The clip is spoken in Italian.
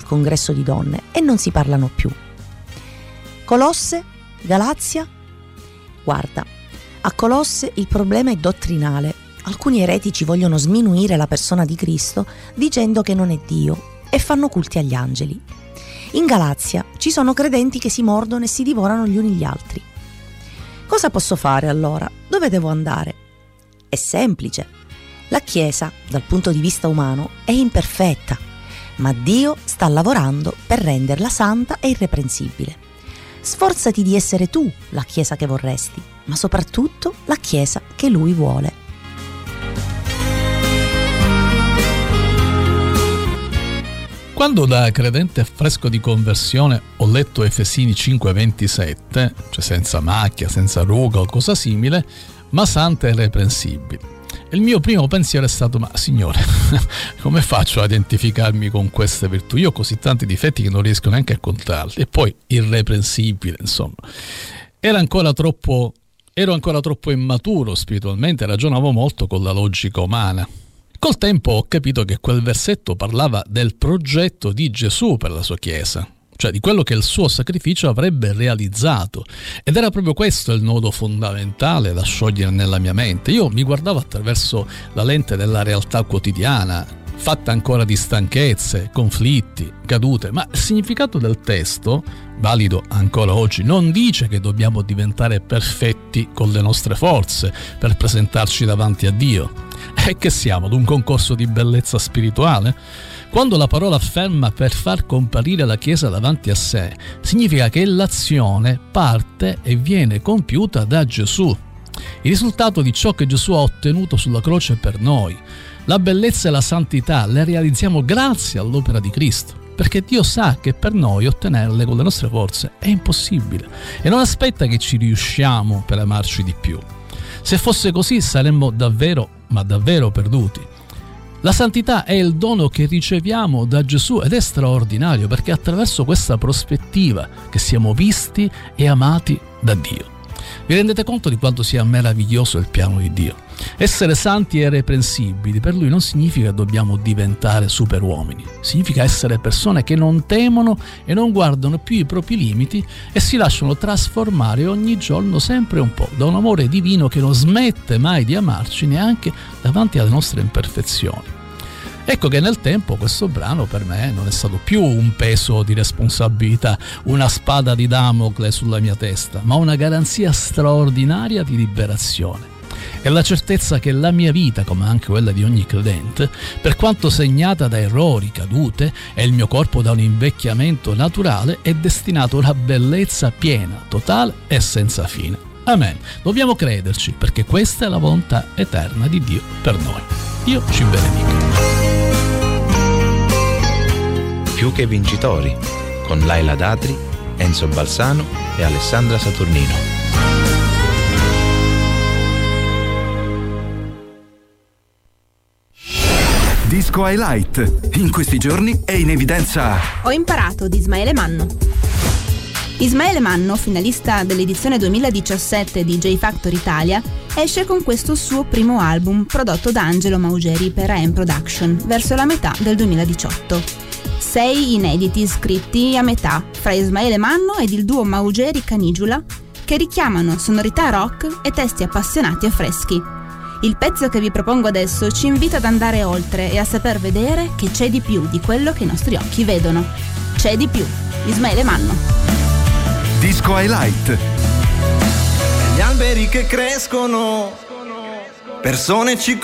congresso di donne, e non si parlano più. Colosse, Galazia? Guarda, a Colosse il problema è dottrinale. Alcuni eretici vogliono sminuire la persona di Cristo dicendo che non è Dio e fanno culti agli angeli. In Galazia ci sono credenti che si mordono e si divorano gli uni gli altri. Cosa posso fare allora? Dove devo andare? È semplice. La Chiesa, dal punto di vista umano, è imperfetta, ma Dio sta lavorando per renderla santa e irreprensibile. Sforzati di essere tu la Chiesa che vorresti, ma soprattutto la Chiesa che Lui vuole. Quando da credente fresco di conversione ho letto Efesini 5,27, cioè senza macchia, senza ruga o cosa simile, ma santa e irreprensibile, il mio primo pensiero è stato: ma Signore, come faccio a identificarmi con queste virtù? Io ho così tanti difetti che non riesco neanche a contarli. E poi irreprensibile, insomma. Ero ancora troppo immaturo spiritualmente, ragionavo molto con la logica umana. Col tempo ho capito che quel versetto parlava del progetto di Gesù per la sua Chiesa, cioè di quello che il suo sacrificio avrebbe realizzato, ed era proprio questo il nodo fondamentale da sciogliere nella mia mente. Io mi guardavo attraverso la lente della realtà quotidiana, fatta ancora di stanchezze, conflitti, cadute, ma il significato del testo, valido ancora oggi, non dice che dobbiamo diventare perfetti con le nostre forze per presentarci davanti a Dio. E che siamo ad un concorso di bellezza spirituale? Quando la parola afferma per far comparire la Chiesa davanti a sé, significa che l'azione parte e viene compiuta da Gesù. Il risultato di ciò che Gesù ha ottenuto sulla croce per noi. La bellezza e la santità le realizziamo grazie all'opera di Cristo, perché Dio sa che per noi ottenerle con le nostre forze è impossibile e non aspetta che ci riusciamo per amarci di più. Se fosse così saremmo davvero, ma davvero perduti. La santità è il dono che riceviamo da Gesù ed è straordinario, perché è attraverso questa prospettiva che siamo visti e amati da Dio. Vi rendete conto di quanto sia meraviglioso il piano di Dio? Essere santi e irreprensibili per Lui non significa che dobbiamo diventare superuomini, significa essere persone che non temono e non guardano più i propri limiti e si lasciano trasformare ogni giorno sempre un po' da un amore divino che non smette mai di amarci neanche davanti alle nostre imperfezioni. Ecco che nel tempo questo brano per me non è stato più un peso di responsabilità, una spada di Damocle sulla mia testa, ma una garanzia straordinaria di liberazione. È la certezza che la mia vita, come anche quella di ogni credente, per quanto segnata da errori, cadute, e il mio corpo da un invecchiamento naturale, è destinato a una bellezza piena, totale e senza fine. Amen. Dobbiamo crederci, perché questa è la volontà eterna di Dio per noi. Dio ci benedica. Più che vincitori, con Laila Datri, Enzo Balsano e Alessandra Saturnino. Disco Highlight. In questi giorni è in evidenza Ho imparato di Ismaele Manno. Ismaele Manno, finalista dell'edizione 2017 di J Factor Italia, esce con questo suo primo album prodotto da Angelo Maugeri per AM Production verso la metà del 2018. 6 inediti scritti a metà fra Ismaele Manno ed il duo Maugeri-Canigula, che richiamano sonorità rock e testi appassionati e freschi. Il pezzo che vi propongo adesso ci invita ad andare oltre e a saper vedere che c'è di più di quello che i nostri occhi vedono. C'è di più. Ismaele Manno. Disco Highlight. Gli alberi che crescono, persone ci